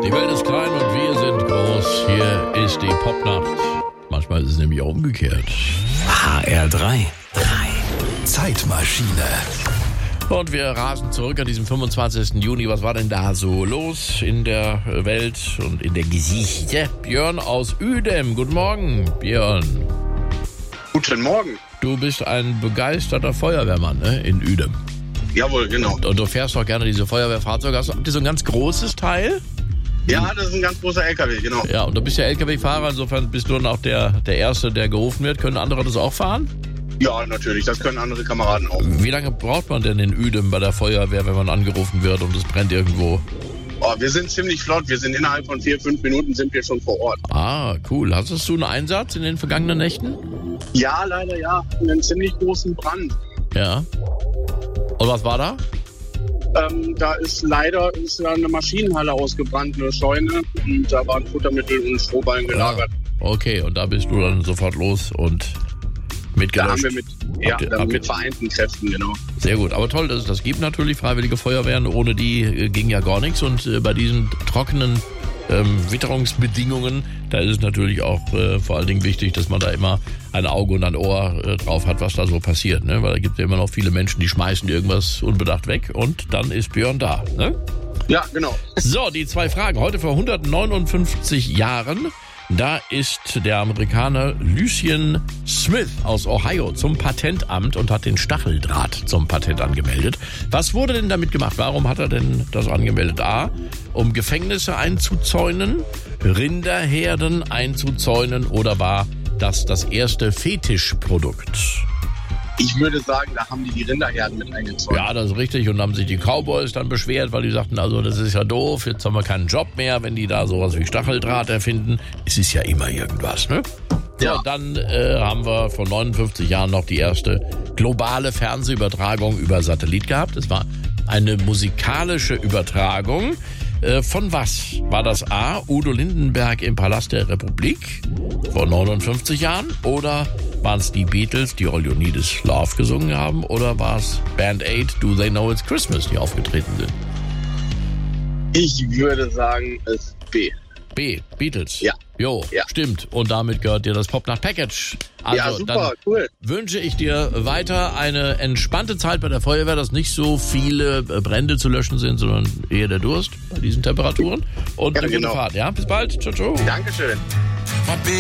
Die Welt ist klein und wir sind groß. Hier ist die Popnacht. Manchmal ist es nämlich auch umgekehrt. HR3. Zeitmaschine. Und wir rasen zurück an diesem 25. Juni. Was war denn da so los in der Welt und in der Geschichte? Björn aus Uedem. Guten Morgen, Björn. Guten Morgen. Du bist ein begeisterter Feuerwehrmann, ne? In Uedem. Jawohl, genau. Und du fährst doch gerne diese Feuerwehrfahrzeuge. Habt ihr so ein ganz großes Teil? Ja, das ist ein ganz großer LKW, genau. Ja, und du bist ja LKW-Fahrer. Insofern bist du dann auch der Erste, der gerufen wird. Können andere das auch fahren? Ja, natürlich. Das können andere Kameraden auch. Wie lange braucht man denn in Uedem bei der Feuerwehr, wenn man angerufen wird und es brennt irgendwo? Oh, wir sind ziemlich flott. Wir sind innerhalb von 4-5 Minuten sind wir schon vor Ort. Ah, cool. Hattest du einen Einsatz in den vergangenen Nächten? Ja, leider ja. Einen ziemlich großen Brand. Ja. Und was war da? Da ist eine Maschinenhalle ausgebrannt, eine Scheune. Und da waren Futtermittel und Strohballen gelagert. Okay, und da bist du dann sofort los und mitgelöscht. Da haben wir mit vereinten Kräften, genau. Sehr gut, aber toll, dass es das gibt natürlich, Freiwillige Feuerwehren, ohne die ging ja gar nichts und bei diesen trockenen Witterungsbedingungen, da ist es natürlich auch vor allen Dingen wichtig, dass man da immer ein Auge und ein Ohr drauf hat, was da so passiert, ne? Weil da gibt es ja immer noch viele Menschen, die schmeißen irgendwas unbedacht weg und dann ist Björn da, ne? Ja, genau. So, die zwei Fragen. Heute vor 159 Jahren. Da ist der Amerikaner Lucien Smith aus Ohio zum Patentamt und hat den Stacheldraht zum Patent angemeldet. Was wurde denn damit gemacht? Warum hat er denn das angemeldet? A, um Gefängnisse einzuzäunen, Rinderherden einzuzäunen oder war das erste Fetischprodukt? Ich würde sagen, da haben die Rinderherden mit eingezäunt. Ja, das ist richtig. Und haben sich die Cowboys dann beschwert, weil die sagten, also das ist ja doof, jetzt haben wir keinen Job mehr, wenn die da sowas wie Stacheldraht erfinden. Es ist ja immer irgendwas, ne? Ja. So, dann haben wir vor 59 Jahren noch die erste globale Fernsehübertragung über Satellit gehabt. Es war eine musikalische Übertragung. Von was? War das A, Udo Lindenberg im Palast der Republik vor 59 Jahren? Oder waren es die Beatles, die All You Need Is Love gesungen haben? Oder war es Band 8, Do They Know It's Christmas, die aufgetreten sind? Ich würde sagen, es B. B, Beatles. Ja. Jo, Ja. Stimmt. Und damit gehört dir das Popnacht-Package. Also, Ja, super, dann cool. wünsche ich dir weiter eine entspannte Zeit bei der Feuerwehr, dass nicht so viele Brände zu löschen sind, sondern eher der Durst bei diesen Temperaturen. Und Ja, eine gute genau. Fahrt. Ja, bis bald. Ciao, ciao. Dankeschön.